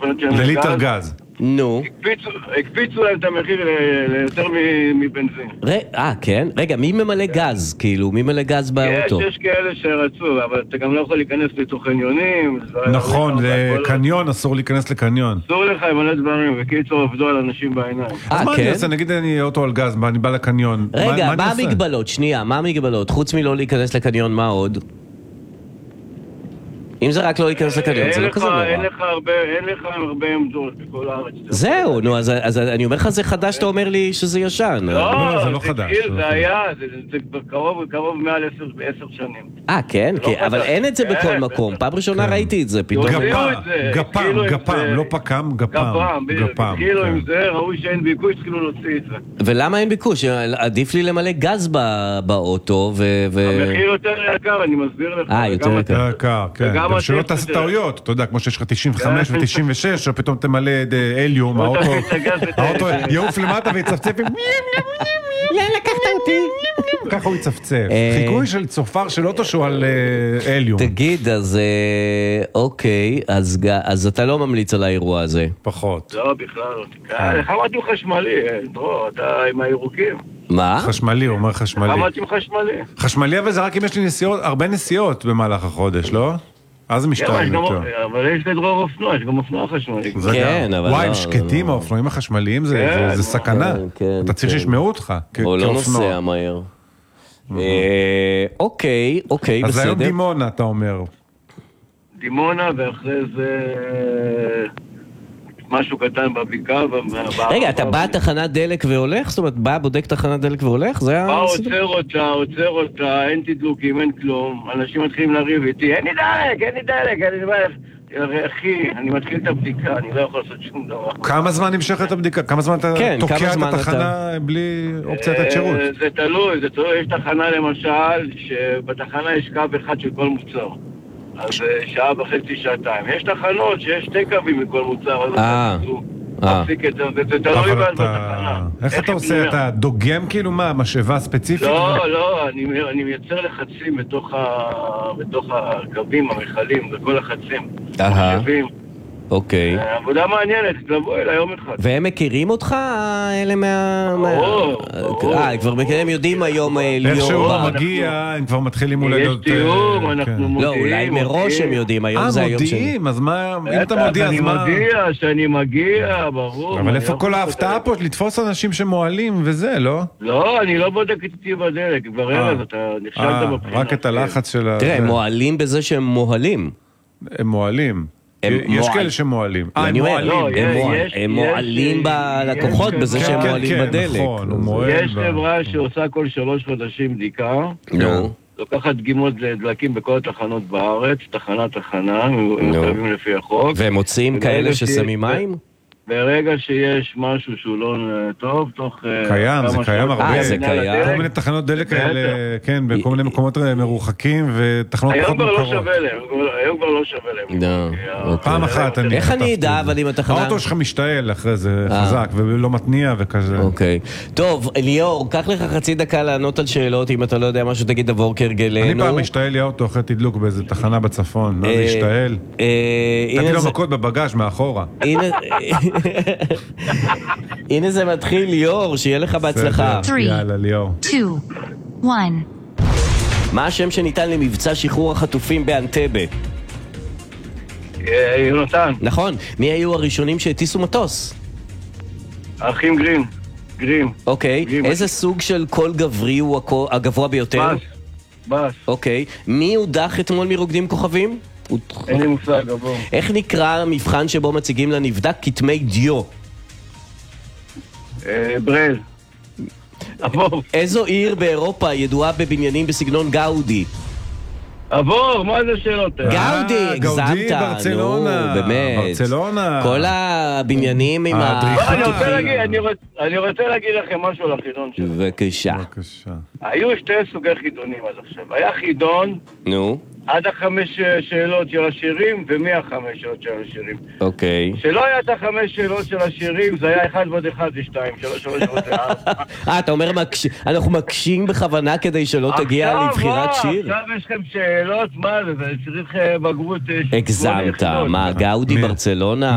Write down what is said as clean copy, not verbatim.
לליטר גז. נו. הקפיצו להם את המחיר ליותר מבנזין. כן? רגע, מי ממלא גז? כאילו, מי ממלא גז באוטו? יש כאלה שרצו, אבל אתה גם לא יכול להיכנס לתוך חניונים. נכון, לקניון אסור להיכנס לקניון. אסור לך למלא דברים, וקיצור עבדו על אנשים בעיניים. אז מה אני עושה? נגיד אני אוטו על גז, אני בא לקניון. רגע, מה המגבלות? שנייה, מה המגבלות? חוץ מלא להיכנס לקניון, מה עוד? אם זה רק לא להיכנס לקניון, זה לא כזה נורא. אין לך הרבה עמדות בכל הארץ. זהו, נו, אז אני אומר לך זה חדש, אתה אומר לי שזה ישן. לא, זה לא חדש. זה היה, זה קרוב מעל 10 שנים. כן? אבל אין את זה בכל מקום. פעם ראשונה ראיתי את זה פתאום. גפם, לא פקם, גפם. התחילו עם זה, ראו שאין ביקוש, התחילו להוציא את זה. ולמה אין ביקוש? עדיף לי למלא גז באוטו המחיר יותר יקר, אני מסביר לך. יותר יקר, כן. שלא תעשה טעויות, אתה יודע, כמו שיש לך 95 ו-96, פתאום תמלא אליום, האוטו יעוף למטה ויצפצף לא לקחת אותי. ככה הוא יצפצף. חיקוי של צופר של אוטו שהוא על אליום. תגיד, אז אוקיי, אז אתה לא ממליץ על האירוע הזה? פחות. לא, בכלל. איך אמרתי חשמלי, דרור, אתה עם הירוקים. מה? חשמלי, הוא אומר חשמלי. אמרתי חשמלי. חשמלי, אבל זה רק אם יש לי נסיעות, הרבה נסיעות במהלך החודש, לא? אז זה משתלם יותר. אבל יש לדרור אופנוע, יש גם אופנוע חשמלי. כן, אבל וואי, הם שקטים, האופנועים החשמליים, זה סכנה. אתה צריך שישמעו אותך כאופנוע. או לא נוסע מהר. אוקיי, בסדר. אז היום דימונה, אתה אומר. דימונה, ואחרי זה משהו קטן בבקעה. רגע, אתה בא תחנת דלק והולך? זאת אומרת, בא בודק תחנת דלק והולך? בא, עוצר אותה, אין תדלוקים, אין כלום. אנשים מתחילים לריב איתי, אין לי דלק. אחי, אני מתחיל את הבדיקה, אני לא יכול לעשות שום דבר. כמה זמן נמשך את הבדיקה? כמה זמן אתה תוקע את התחנה בלי אופציית שירות? זה תלוי. יש תחנה למשל, שבתחנה יש קו אחד של כל מוצר. אז שעה וחצי, שעתיים. יש תחנות שיש 2 קווים מכל מוצר, אז תפסיק את זה, זה תלוי בתחנה. איך אתה עושה? אתה דוגם כאילו מה? משאבה ספציפית? לא, אני מייצר לחצים בתוך הקווים, המחלים, בכל החצים. משאבים. אוקיי. עבודה מעניינת, לבוא אליי יום אחד. והם מכירים אותך? אלה כבר מכירים, הם יודעים היום ליאור. איך שהוא מגיע, הם כבר מתחילים אולי... יש תיאום, אנחנו מודיעים. לא, אולי מראש הם יודעים, היום זה היום מודיעים, אז מה, אם אתה מודיע, אז מה? אני מודיע, שאני מגיע, ברור. אבל איפה כל ההפתעה פה, לתפוס אנשים שמועלים וזה, לא? לא, אני לא בודק איתי בדלק, כבר ערב, אתה נכשלת בבחינה. רק את הלחץ של ה... תראה, הם מועלים בזה שהם מוהלים. הם מועלים. יש כאלה שמועלים. הם מועלים בלקוחות בזה שהם מועלים בדלק. יש חברה שעושה כל 3 חודשים בדיקה. לוקחת דגימות לדלקים בכל התחנות בארץ, תחנה, הם חייבים לפי החוק. והם מוצאים כאלה ששמים מים? ברגע שיש משהו שהוא לא טוב, תוך... קיים, זה קיים הרבה. זה קיים. כל מיני תחנות דלק האלה, כן, בכל מיני מקומות מרוחקים, ותחנות פחות מוכרות. היום כבר לא שווה להם. פעם אחת אני... איך אני אדע, אבל אם התחנה... האוטו שלך משתעל אחרי זה חזק, ולא מתניע וכזה. אוקיי. טוב, ליאור, קח לך חצי דקה לענות על שאלות, אם אתה לא יודע משהו, תגיד עבור כרגלנו. אני פעם משתעל לי האוטו אחרי תדלוק באיזה תחנה בצפון. לא משתעל. נתתי לו מכות בבגאז' מאחורה. הנה זה מתחיל, ליאור, שיהיה לך בהצלחה. 3, 2, 1. מה השם שניתן למבצע שחרור החטופים באנטבה? יונתן. נכון. מי היו הראשונים שהטיסו מטוס? האחים גרים. אוקיי. איזה סוג של קול גברי הוא הגבוה ביותר? בס. אוקיי. מי הודח אתמול מרוקדים כוכבים? אין לי מושג, גבוה. איך נקרא המבחן שבו מציגים לנבדק כתמי דיו? ברל. עבור. איזו עיר באירופה ידועה בבניינים בסגנון גאודי? עבור, מה זה שאלות? גאודי, הגזמת. ברצלונה. באמת. ברצלונה. כל הבניינים עם אני רוצה להגיד לכם משהו על החידון שלו. בבקשה. היו 2 סוגי חידונים עד עכשיו. היה חידון... נו. עד 5 שאלות של השירים, ו-105 שאלות של השירים. אוקיי. שלא היה את 5 שאלות של השירים, זה היה 1 ועוד 1 זה 2, 3 ועוד 4. אתה אומר, אנחנו מקשים בכוונה כדי שלא תגיע לבחירת שיר? עכשיו יש לכם שאלות, מה זה? צריך בגרות... הגזמת, מה, גאודי ברצלונה?